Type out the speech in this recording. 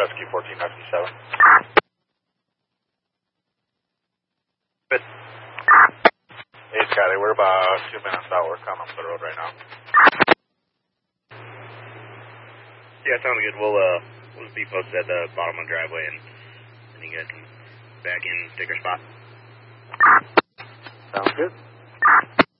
Rescue 1497. Good. Hey, Scotty, we're about 2 minutes out. We're coming up the road right now. Yeah, sounds good. We'll be posted at the bottom of the driveway, and you guys can back in, take our spot. Sounds good.